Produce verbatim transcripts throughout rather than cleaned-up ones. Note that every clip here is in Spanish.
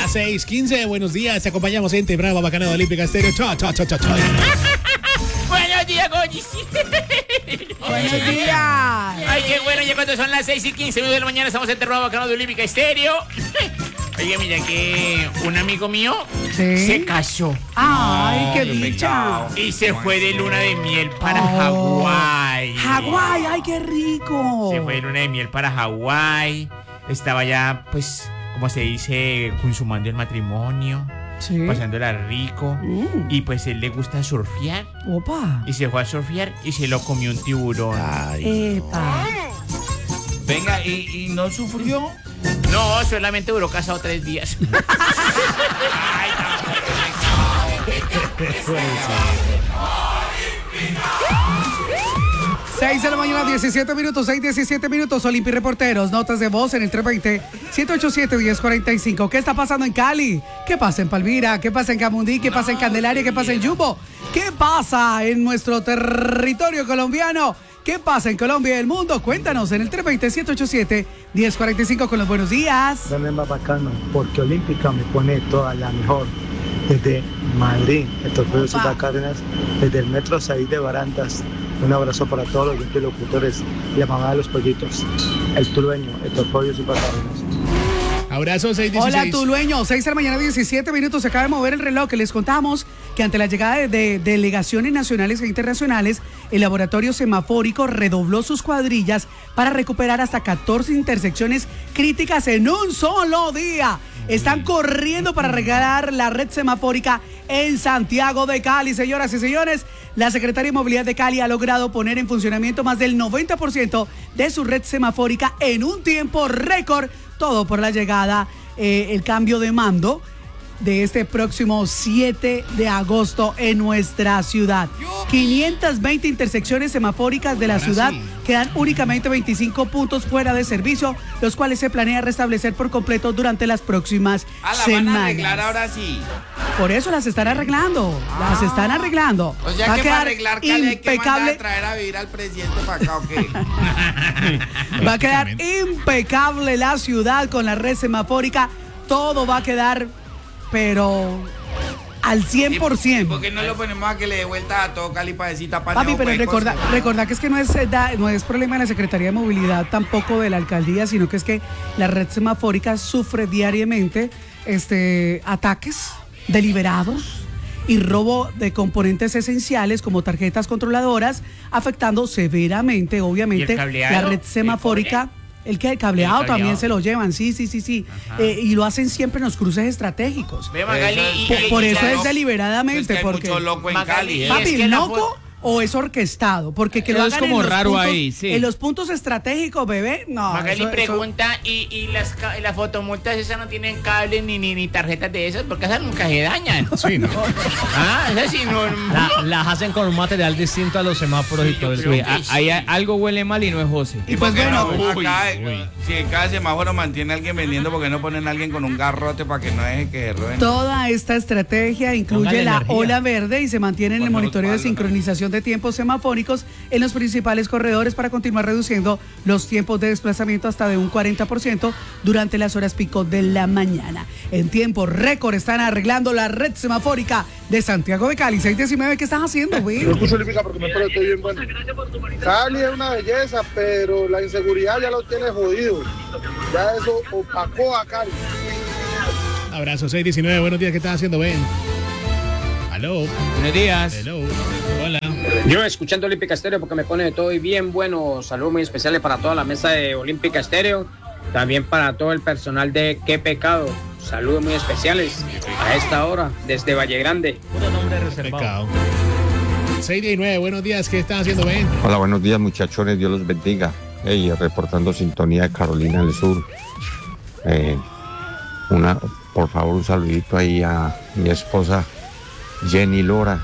las seis quince, buenos días, te acompañamos en Bravo Bacanado Olímpica Estéreo. Chao, chao, chao, chao, chao. Buenos días, Goyis. Buenos días. Ay, qué bueno, ya cuando son las seis y quince minutos de la mañana estamos en Bravo Bacanado Olímpica Estéreo. Oye, mira que un amigo mío ¿Sí? se casó. Ay, qué dicha. Y se fue de luna de miel para oh. Hawái. Hawái, ay, qué rico. Se fue de luna de miel para Hawái. Estaba ya, pues, como se dice, consumando el matrimonio. Sí. Pasándola rico. Mm. Y pues él le gusta surfear. Opa. Y se fue a surfear y se lo comió un tiburón. Ay, Epa. Venga, ¿y, y no sufrió? No, solamente duró casado tres días. Ay, seis de la mañana, diecisiete minutos, seis, diecisiete minutos, Olimpi Reporteros, notas de voz en el tres veinte, siete ocho siete, uno cero cuatro cinco. ¿Qué está pasando en Cali? ¿Qué pasa en Palmira? ¿Qué pasa en Camundí? ¿Qué pasa en Candelaria? ¿Qué pasa en Jumbo? ¿Qué pasa en nuestro territorio colombiano? ¿Qué pasa en Colombia y el mundo? Cuéntanos en el tres veinte, siete ocho siete, uno cero cuatro cinco con los buenos días. Dame más bacano, porque Olímpica me pone toda la mejor. Desde Madrid, el Torpedo Ciudad Cárdenas, desde el Metro seis de Barandas. Un abrazo para todos los interlocutores y la mamá de los pollitos. El tulueño, el Torpedo Ciudad Cárdenas. Abrazo, seis dieciséis. Hola, tulueño. seis de la mañana, diecisiete minutos. Se acaba de mover el reloj. Que les contamos que ante la llegada de, de delegaciones nacionales e internacionales, el laboratorio semafórico redobló sus cuadrillas para recuperar hasta catorce intersecciones críticas en un solo día. Están corriendo para regalar la red semafórica en Santiago de Cali. Señoras y señores, la Secretaría de Movilidad de Cali ha logrado poner en funcionamiento más del noventa por ciento de su red semafórica en un tiempo récord. Todo por la llegada, eh, el cambio de mando de este próximo siete de agosto en nuestra ciudad. quinientas veinte intersecciones semafóricas de la Ahora ciudad sí. Quedan únicamente veinticinco puntos fuera de servicio, los cuales se planea restablecer por completo durante las próximas ah, la semanas. Van a arreglar ahora sí. Por eso las están arreglando, ah. las están arreglando. O sea Va que a quedar para arreglar Cali hay que impecable. mandar a traer a vivir al presidente para acá, ¿o qué? Va a quedar impecable la ciudad con la red semafórica. Todo va a quedar, pero al cien por ciento. ¿Por qué no lo ponemos a que le dé vuelta a todo Cali para decir tapa? Papi, pero recuerda, recuerda que es que no es, no es problema de la Secretaría de Movilidad, tampoco de la alcaldía, sino que es que la red semafórica sufre diariamente este, ataques deliberados y robo de componentes esenciales como tarjetas controladoras, afectando severamente, obviamente, la red semafórica. El que el cableado, el cableado también se lo llevan, sí, sí, sí, sí. Eh, y lo hacen siempre en los cruces estratégicos. Ve, Magali, y, por, y, por y, eso y, es deliberadamente. Es que hay porque mucho loco en Magali, Cali. ¿eh? Papi, es que loco o es orquestado, porque que lo hagan es como en los raro puntos, ahí, sí. En los puntos estratégicos, bebé, no. Magali eso, pregunta, eso... ¿y, y las, las fotomultas esas no tienen cables ni, ni, ni tarjetas de esas? Porque esas nunca se dañan. Sí, ¿no? Ah, esas sí no... La, las hacen con un material distinto a los semáforos sí, y todo eso. Ahí sí. Algo huele mal y no es José. Y pues bueno, no, uy, acá, uy. Si en cada semáforo mantiene a alguien vendiendo, ¿por qué no ponen a alguien con un garrote para que no deje que se roben? Toda esta estrategia incluye Póngale la energía. Ola verde y se mantiene en el monitoreo de sincronización de tiempos semafóricos en los principales corredores para continuar reduciendo los tiempos de desplazamiento hasta de un cuarenta por ciento durante las horas pico de la mañana. En tiempo récord están arreglando la red semafórica de Santiago de Cali. seis diecinueve, ¿qué estás haciendo, güey? Yo escucho Olímpica porque me parece bien bueno. Cali es una belleza, pero la inseguridad ya lo tiene jodido. Ya eso opacó a Cali. Abrazo, seis diecinueve, buenos días, ¿qué estás haciendo, Ben? Aló. Buenos días. Hello. Hola. Yo escuchando Olímpica Estéreo porque me pone de todo y bien bueno. Saludos muy especiales para toda la mesa de Olímpica Estéreo. También para todo el personal de Qué Pecado. Saludos muy especiales a esta hora desde Valle Grande. Puro nombre reservado. seis diecinueve, buenos días, ¿qué están haciendo, Ben? Hola, buenos días, muchachones, Dios los bendiga. Hey, reportando sintonía de Carolina del Sur. Eh, una, por favor, un saludito ahí a mi esposa Jenny Lora,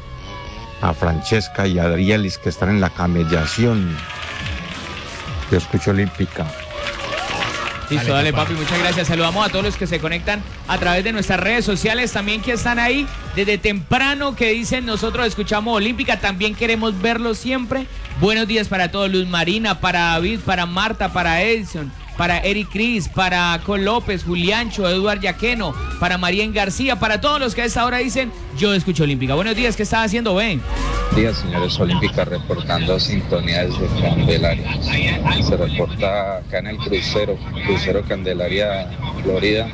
a Francesca y a Adrielis que están en la camellación. Yo escucho Olímpica. Listo, dale, papi, muchas gracias. Saludamos a todos los que se conectan a través de nuestras redes sociales, también que están ahí desde temprano, que dicen nosotros escuchamos Olímpica, también queremos verlos siempre. Buenos días para todos, Luz Marina, para David, para Marta, para Edson, para Eric Cris, para Col López, Juliancho, Eduard Yaqueno, para Marien García, para todos los que a esta hora dicen, yo escucho Olímpica. Buenos días, ¿qué está haciendo, Ben? Buenos días, señores Olímpica, reportando sintonía desde Candelaria. Se reporta acá en el crucero, crucero Candelaria, Florida.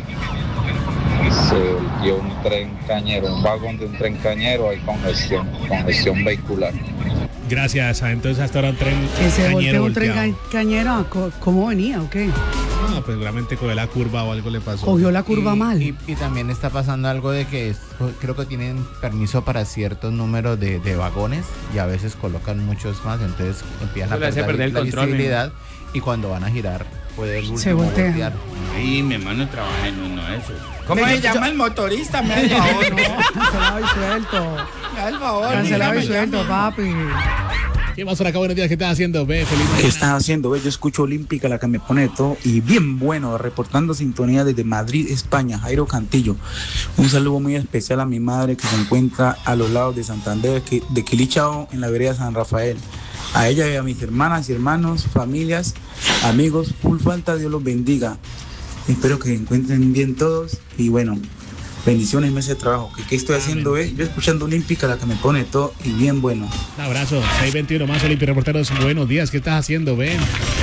Se volvió un tren cañero, un vagón de un tren cañero, hay congestión, congestión vehicular. Gracias, entonces hasta ahora un tren que se volteó un volteado. tren cañero, ¿cómo venía o qué? Ah, pues seguramente cogió la curva o algo le pasó. Cogió la curva y, mal. Y, y también está pasando algo de que es- creo que tienen permiso para ciertos números de, de vagones y a veces colocan muchos más, entonces empiezan Eso a le hace perder, perder el la control, visibilidad y cuando van a girar puede el último Se voltea. voltear. Ay, mi hermano trabaja en uno de esos. ¿Cómo Venga, se yo- llama el motorista? Me da el favor. Cancelado y suelto. Me da el favor. Cancelado y dígame, suelto, llame. papi. ¿Qué más por acá? Buenos días, ¿qué estás haciendo? Ve, feliz ¿Qué mañana. estás haciendo? Ve, yo escucho Olímpica, la que me pone de todo y bien bueno, reportando sintonía desde Madrid, España, Jairo Cantillo. Un saludo muy especial a mi madre que se encuentra a los lados de Santander, de Qui- de Quilichao, en la vereda San Rafael. A ella y a mis hermanas y hermanos, familias, amigos, full falta, Dios los bendiga. Espero que se encuentren bien todos y bueno, bendiciones en ese trabajo. ¿Qué, qué estoy haciendo? Eh? Yo escuchando Olímpica, la que me pone de todo y bien bueno. Un abrazo, seis veintiuno más Olímpica Reporteros. Buenos días, ¿qué estás haciendo? Ven.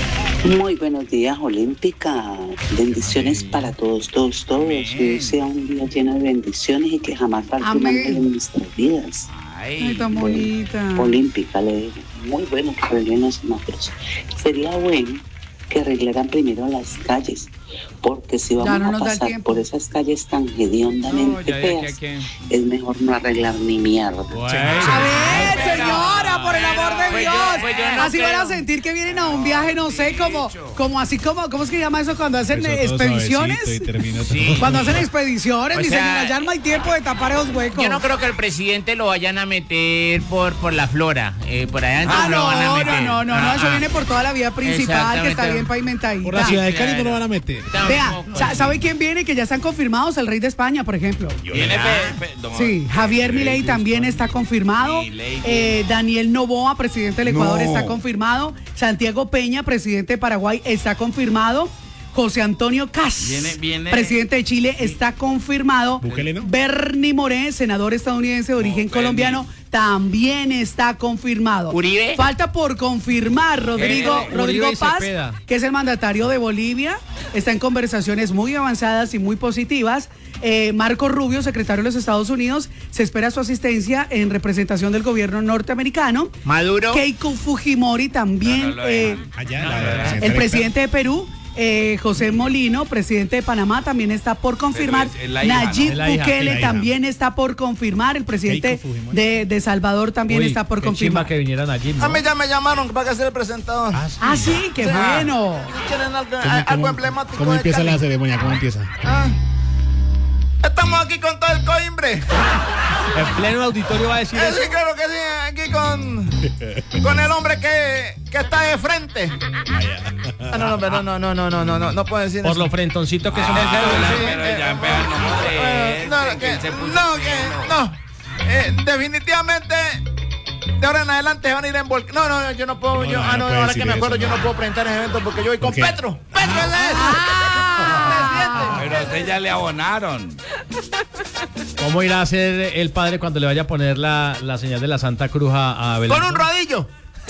Muy buenos días, Olímpica. Bendiciones para todos, todos, todos. Que hoy sea un día lleno de bendiciones y que jamás falte un Amén. ángel en nuestras vidas. Ay, tan bonita. Olímpica, le digo. Muy bueno que arreglen los semáforos. Sería bueno que arreglaran primero las calles, porque si Ya vamos no nos a da el pasar tiempo. por esas calles tan hediondamente ya, ya, feas, ya, es mejor no arreglar ni mierda. A ver, señora, por el amor de Pues Dios. yo- pues yo no así van a creo. sentir que vienen a un viaje, no sé, como, como así como, ¿cómo es que llama eso cuando hacen eh, Empezó todo expediciones? suavecito y terminó Sí. todo. Cuando hacen expediciones, O mi sea, señora, ya no hay tiempo de tapar esos huecos. Yo no creo que el presidente lo vayan a meter por, por la flora. eh, por allá adentro Ah, lo no, van a no, meter. no, no, no, Ah, eso ah. viene por toda la vía principal, que está Exactamente. bien pavimentadita. Por la ciudad de Cali no claro. lo van a meter. Vea, Tampoco. sa- ¿sabe quién viene? Que ya están confirmados, el rey de España, por ejemplo. Viene pe- pe- no, Sí, Javier Milei también está confirmado. Milei. Eh, Daniel Noboa, presidente del Ecuador, No. está confirmado. Santiago Peña, presidente de Paraguay, está confirmado. José Antonio Cas, Viene- viene- presidente de Chile, está confirmado. Bukele, ¿no? Bernie Moré, senador estadounidense de origen Bernie. colombiano, también está confirmado. ¿Uribe? Falta por confirmar Rodrigo, Uribe Rodrigo y Paz, Cepeda. que es el mandatario de Bolivia. Está en conversaciones muy avanzadas y muy positivas. Eh, Marco Rubio, secretario de los Estados Unidos, se espera su asistencia en representación del gobierno norteamericano. Maduro. Keiko Fujimori también, No, no lo eh, dejan. Allá, la- No, no, la no. presidenta el electa. presidente de Perú. eh, José Molino, presidente de Panamá, también está por confirmar. Pero es- es la hija, ¿no? Nayib Es la hija, Bukele es la hija. también está por confirmar. El presidente Keiko Fujimori. de, de Salvador también Uy, está por qué confirmar. chimba que vinieran allí, ¿no? A mí ya me llamaron para que sea el presentador. Ah, sí. Ah, sí, qué Sí. bueno. ¿Quieren algo, ¿Cómo- algo cómo- emblemático? ¿Cómo de empieza Cali? la ceremonia? ¿Cómo empieza? Ah. Estamos aquí con todo el coimbre. En pleno auditorio va a decir Eh, eso. sí, claro que sí, aquí con, con el hombre que, que está de frente. Ah, no, no, pero no, no, no, no, no, no, no puedo decir Por eso. los frentoncitos que son. Eh, Ah, sí, pero eh, ya empezamos eh, de no, este, que que- él se puso no, fino. que- no. Eh, definitivamente, de ahora en adelante se van a ir en volcán. No, no, yo no puedo, No, yo, no, ah, no no, puede ahora decir que me acuerdo, eso, yo no. no puedo presentar ese evento porque yo voy con qué? Petro. Petro es él. Pero a usted ya le abonaron. ¿Cómo irá a hacer el padre cuando le vaya a poner la, la señal de la Santa Cruz a, a Con Belardo? un rodillo.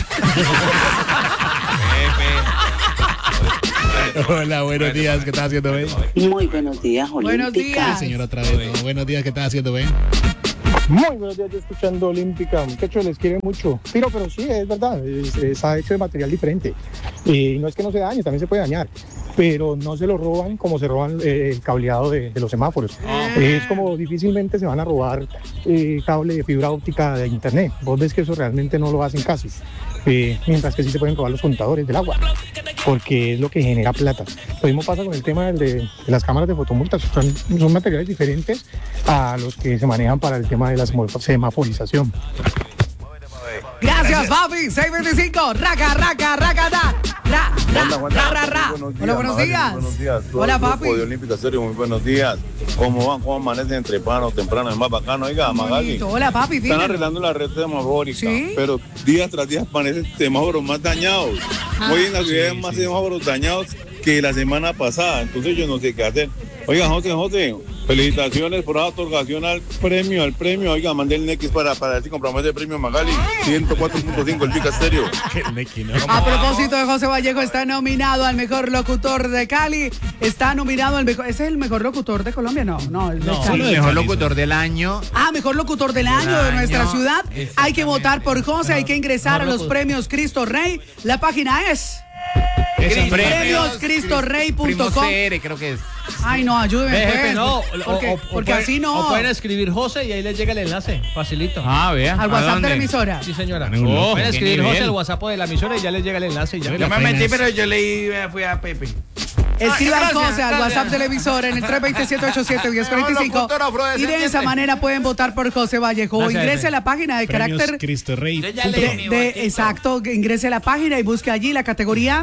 Hola, buenos días, ¿qué estás haciendo, Ben? Muy buenos días, Olímpica. Buenos días. Sí, señor, otra vez. ¿no? Buenos días, ¿qué estás haciendo, Ben? Muy buenos días, yo escuchando Olímpica, muchachos, les quiere mucho. Pero, pero sí, es verdad, es- está hecho de material diferente. Y no es que no se dañe, también se puede dañar. Pero no se lo roban como se roban eh, el cableado de, de los semáforos. Es como difícilmente se van a robar eh, cable de fibra óptica de internet. Vos ves que eso realmente no lo hacen casi. Eh, mientras que sí se pueden robar los contadores del agua, porque es lo que genera plata. Lo mismo pasa con el tema del de, de las cámaras de fotomultas, son, son materiales diferentes a los que se manejan para el tema de la semafo- semaforización. Gracias, papi. seis veinticinco. Raca, raca, raca, da. Ra, ra, ra, ra, ra. Hola, buenos días. Buenos días. Todo Hola, el grupo papi. de Olímpica Estéreo, muy buenos días. ¿Cómo van? ¿Cómo amanecen entre temprano, temprano? Es más bacano, oiga, Magali. Bonito. Hola, papi. Están dímelo. arreglando la red semafórica, ¿Sí? pero día tras día aparecen semáforos más dañados. Ah. Hoy en la ciudad hay más semáforos dañados que la semana pasada, entonces yo no sé qué hacer. Oiga, José, José, felicitaciones por la otorgación al premio, al premio. Oiga, mandé el Nex para, para ver si compramos el premio Magali, ciento cuatro punto cinco, el Pica Estéreo. A propósito de José Vallejo, está nominado al mejor locutor de Cali. Está nominado al mejor. ¿Ese es el mejor locutor de Colombia? No, no. El, de No, Cali. el mejor locutor del año. Ah, mejor locutor del año de nuestra año, ciudad. Hay que votar por José, hay que ingresar a Mejor los locutor. premios Cristo Rey. La página es Premios cristo rey punto com. C R, creo que es. Ay, no, ayúdeme. Ve, jefe, pues, no, porque, o- o- o porque pueden- así no. O pueden escribir José y ahí les llega el enlace, facilito. Ah, vea. Al ¿A WhatsApp de dónde? la emisora. Sí, señora. Bueno, oh, pueden qué escribir nivel. José al WhatsApp de la emisora y ya les llega el enlace y ya. Yo me metí, pero yo leí, eh, fui a Pepe. Escriban Gracias, José al gracias. WhatsApp de la emisora en el tres dos siete ocho siete, uno cero cuatro cinco locutor y de afrodescendiente. esa manera pueden votar por José Vallejo. O Gracias, ingrese jefe. a la página de Premios carácter Cristo Rey. Yo ya de, leí mi de- votito. exacto, que ingrese a la página y busque allí la categoría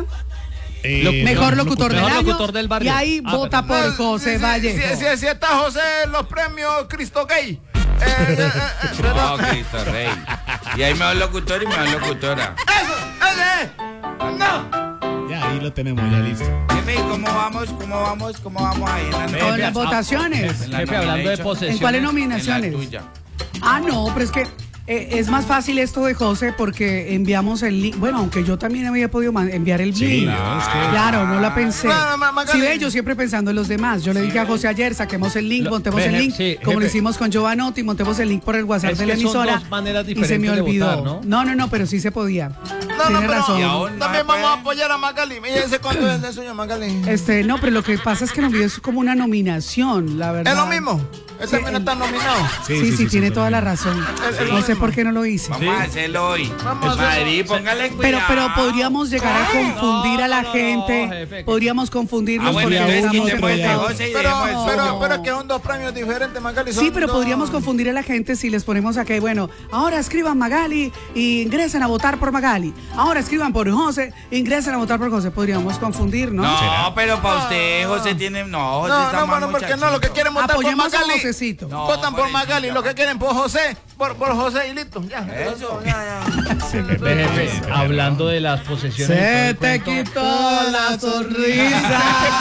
Eh, mejor no, locutor del Mejor año locutor del barrio. y ahí Ah, vota perdón. por No, José si- si- Vallejo. Si, si- si está José en los premios Cristo Gay. Eh, eh, eh, eh, No, Cristo Rey. Y hay mejor locutor y mejor locutora. ¡Eso! ¡Ese es! ¡No! Ya, ahí lo tenemos, ya listo. Jefe, ¿cómo vamos? ¿Cómo vamos? ¿Cómo vamos ahí en la Con nominación? las votaciones. En la Jefe, hablando de nomination. posesiones. ¿En cuáles En nominaciones? la tuya. Ah, no, pero es que eh, es más fácil esto de José porque enviamos el link. Bueno, aunque yo también había podido man- enviar el Sí, link. no, es que- Claro, no la pensé. No, no, ma- Si Magali. ve, yo siempre pensando en los demás. Yo le dije a José ayer, saquemos el link, Lo- montemos ve, el jefe, link, sí, como lo jefe. hicimos con Giovanotti, montemos el link por el WhatsApp Es de la que son emisora. dos maneras y se me diferentes de olvidó. votar, ¿no? no, no, no, pero sí se podía. No, Tiene no, pero razón. Y aún no también se vamos a puede. apoyar a Magali. ¿Y ese cuánto es de suyo, Magali? Este, no, pero lo que pasa es que no es como una nominación, la verdad. Es lo mismo. Él también está nominado. Sí, sí, tiene toda la razón. Es- es No lo sé mismo. por qué no lo hice. Vamos a hacerlo hoy. Vamos a Madrid, póngale Pero, cuidado. pero podríamos llegar a confundir a la no, no, gente. jefe. Podríamos confundirnos Ah, bueno, porque entonces estamos quitemos el de enfocados. José y Pero, dejemos el pero, suyo. pero es que son dos premios diferentes, Magali. Sí, son pero dos- podríamos confundir a la gente si les ponemos aquí, bueno, ahora escriban Magali y ingresen a votar por Magali. Ahora escriban por José, ingresen a votar por José. Podríamos confundir, ¿no? No, pero para usted, José tiene. No, José No, está no, más bueno, porque no, lo que quieren votar por Apoyemos a Magali. Josecito. No, Votan por por eso, Magali, ya. lo que quieren por José, por, por José y listo. Ya. Eso. Ya, ya. Ve, jefe, hablando de las posesiones. y todo Se el te cuento. quitó la sonrisa.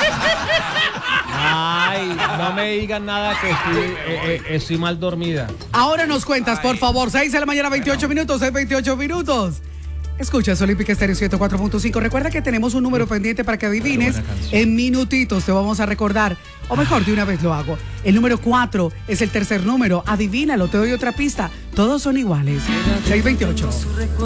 Ay, no me digan nada que estoy, eh, eh, estoy mal dormida. Ahora nos cuentas, por favor, seis de la mañana, veintiocho minutos, seis, veintiocho minutos. Escuchas Olímpica Estéreo ciento cuatro punto cinco. Recuerda que tenemos un número pendiente para que adivines. En minutitos te vamos a recordar. O mejor, de una vez lo hago. El número cuatro es el tercer número. Adivínalo, te doy otra pista. Todos son iguales. seis veintiocho.